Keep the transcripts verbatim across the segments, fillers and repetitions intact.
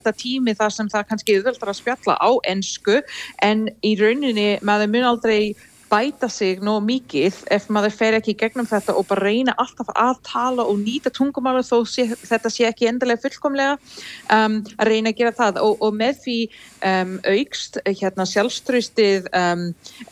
þetta tími þar sem það kannski auðveldar að spjalla á ensku en í rauninni maður mun aldrei bæta sig nóg mikið ef maður fer ekki í gegnum þetta og bara reyna alltaf að tala og nýta tungumálið þó sé, þetta sé ekki endilega fullkomlega um, að reyna að gera það og, og með því um, aukst hérna sjálfstraustið um,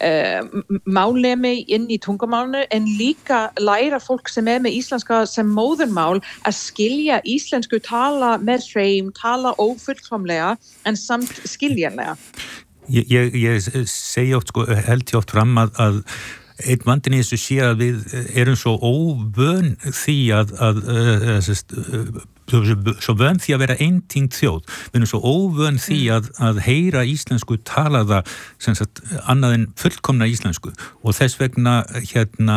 um, málnemi inn í tungumálinu en líka læra fólk sem er með íslenska sem móðurmál að skilja íslensku tala með hreim, tala ófullkomlega en samt skiljanlega. Ég, ég, ég segi oft, sko, held ég oft fram að, að einn vandinn í þessu sé að við erum svo óvön því að, að, að, að svo vön því að vera einting þjóð. Við erum svo óvön því að, að heyra íslensku talaða sem sagt annað en fullkomna íslensku og þess vegna hérna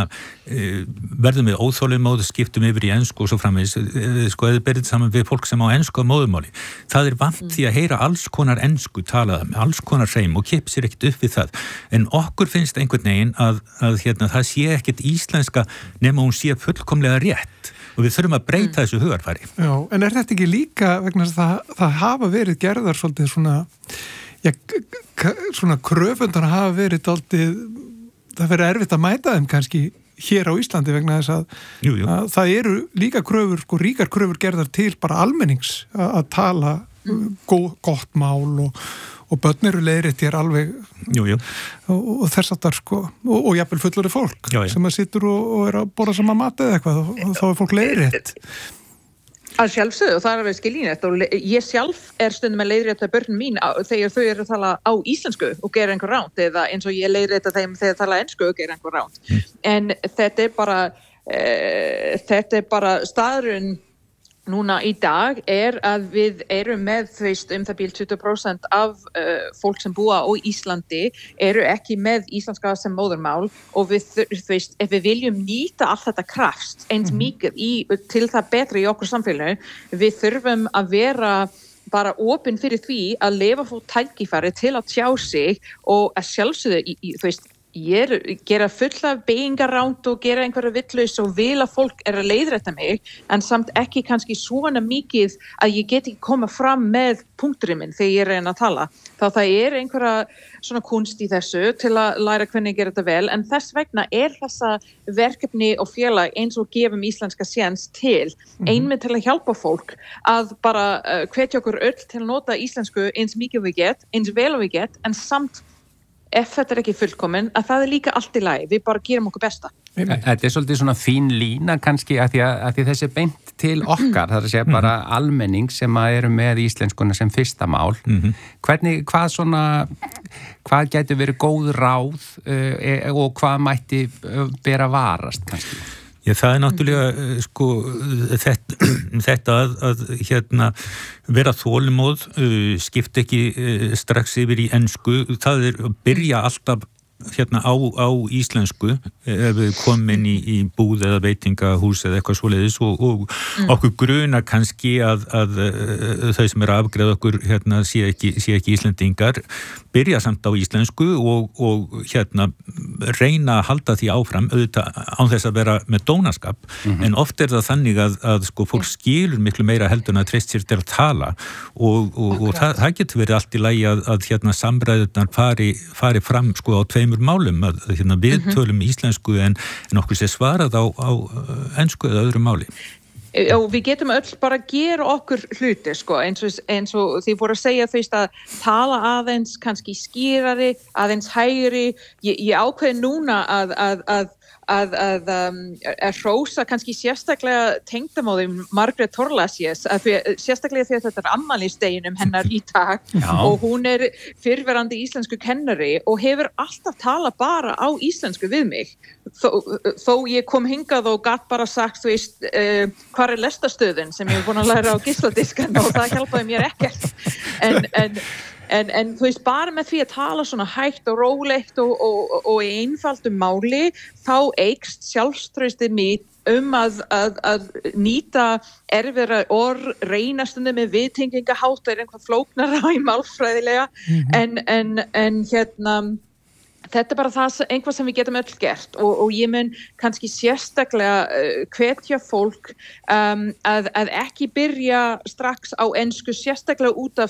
verðum við óþolinmóð, skiptum yfir í ensku og svo framvegis, sko eða berið saman við fólk sem á ensku á móðurmáli. Það er vant því að heyra alls konar ensku talaða með alls konar hreim og kipp sér ekkert upp við það. En okkur finnst einhvern veginn að, að hérna, það sé ekkert íslenska nema hún sé fullkomlega rétt. Og við þurfum að breyta mm. þessu hugarfari. Já, en er þetta ekki líka vegna þess að það, það hafa verið gerðar svolítið svona, já, svona kröfundar hafa verið svolítið, það verið erfitt að mæta þeim kannski hér á Íslandi vegna þess að, jú, jú. að það eru líka kröfur, sko ríkar kröfur gerðar til bara almennings að, að tala mm. gó, gott mál og og börn eru leiðrétt hér alveg jú, jú. og, og þess að það sko og, og jafnvel fullari fólk já, já. Sem að sittur og, og er að borða sama mat eða eitthvað og, og þá er fólk leiðrétt að sjálfsögðu og það er að vera skiljinett og ég sjálf er stundum að leiðrétta börn mín á, þegar þau eru að tala á íslensku og gera einhver ránt eða eins og ég leiðrétta þeim þegar tala ensku og gera einhver ránt mm. en þetta er bara e, þetta er bara staðurinn núna í dag er að við erum með þú veist um það bíl tuttugu prósent af uh, fólk sem búa á Íslandi eru ekki með íslenska sem móðurmál og við þú veist ef við viljum nýta allt þetta kraft eins mikið í, til það betra í okkur samfélagi við þurfum að vera bara opin fyrir því að lifa fólk tækifæri til að tjá sig og að sjálfsögðu í, í, þú veist ég er, gera fulla beigingaránt og gera einhverja vitlaus og vil að fólk er að leiðrétta mig en samt ekki kannski svona mikið að ég get ekki koma fram með punkturinn minn þegar ég er að tala. Þá það er einhverja svona kunst í þessu til að læra hvernig gera þetta vel en þess vegna er þessa verkefni og félag eins og gefum íslenska séns til mm-hmm. einmitt til að hjálpa fólk að bara uh, hvetja okkur öll til að nota íslensku eins mikið við get, eins vel við get en samt ef þetta er ekki fullkomin, að það er líka allt í lagi, við bara gerum okkur besta. Þetta er svolítið svona fín lína kannski að því að, að því þessi beint til okkar, það er að segja bara almenning sem að eru með íslenskuna sem fyrsta mál. Mm-hmm. Hvernig, hvað svona, hvað getur verið góð ráð uh, og hvað mætti bera varast kannski? Já, það er náttúrulega, sko, þetta, þetta að, að hérna, vera þolinmóð, uh, skipta ekki uh, strax yfir í ensku, það er að byrja alltaf hérna á, á íslensku ef við komum inn í, í búð eða veitingahús eða eitthvað svoleiðis og, og mm. okkur gruna kannski að, að, að þau sem eru að afgreiða okkur hérna sé ekki, sé ekki íslendingar byrja samt á íslensku og, og hérna reyna að halda því áfram auðvitað án þess að vera með dónaskap mm-hmm. en oft er það þannig að, að sko fólk skilur miklu meira heldur en að treyst sér til að tala og, og, og það, það getur verið allt í lagi að, að hérna samræðurnar fari, fari fram sko á tveimur málum að hérna, við mm-hmm. tölum íslensku en, en okkur sé svarað á, á ensku eða öðru máli. Og við getum öll bara að gera okkur hluti sko, eins og, eins og því voru að segja þú veist að tala aðeins kannski skýrari, aðeins hægri ég, ég ákveði núna að, að, að að, að, um, að hrósa kannski sérstaklega tengdamóðum Margrét Thorlacius, sérstaklega því að þetta er afmælisdeginum hennar í dag Já. Og hún er fyrrverandi íslensku kennari og hefur alltaf talað bara á íslensku við mig þó, þó ég kom hingað og gat bara sagt þú veist, uh, hvar er lestastöðin sem ég er búin að læra á gísladiskan og það hjálpaði mér ekkert en, en En, en þú veist, bara með því að tala svona hægt og rólegt og, og, og í einfaldum máli, þá eykst sjálfstraustið mitt um að, að, að nýta erfiðra orð, reyna stundum með viðtengingahátt, er einhvað flóknara í málfræðilega, mm-hmm. en, en, en hérna, þetta er bara það, einhvað sem við getum öll gert og, og ég mun kannski sérstaklega uh, hvetja fólk um, að, að ekki byrja strax á ensku sérstaklega út af